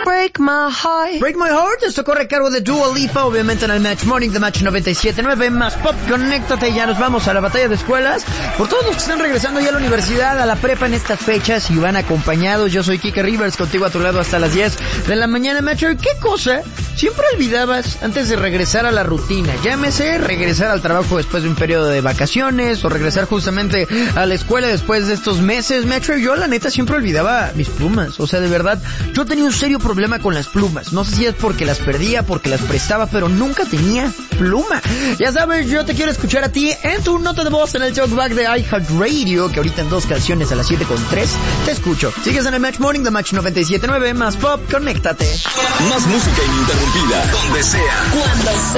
Break My Heart. Break My Heart, esto corre a cargo de Dua Lipa, obviamente en el Match Morning de Match 97.9, más pop, conéctate, ya nos vamos a la batalla de escuelas. Por todos los que están regresando ya a la universidad, a la prepa en estas fechas y van acompañados, yo soy Kike Rivers, contigo a tu lado hasta las 10 de la mañana, Match. ¿Qué cosa siempre olvidabas antes de regresar a la rutina? Llámese regresar al trabajo después de un periodo de vacaciones o regresar justamente a la escuela después de estos meses, Match. Yo la neta siempre olvidaba mis plumas, o sea, de verdad, yo tenía un serio problema con las plumas. No sé si es porque las perdía, porque las prestaba, pero nunca tenía pluma. Ya sabes, yo te quiero escuchar a ti en tu nota de voz en el talkback de iHeartRadio, que ahorita en 2 canciones a las 7:03 te escucho. Sigues en el Match Morning de Match 97.9, más pop, conéctate. Más música ininterrumpida, donde sea, cuando sea.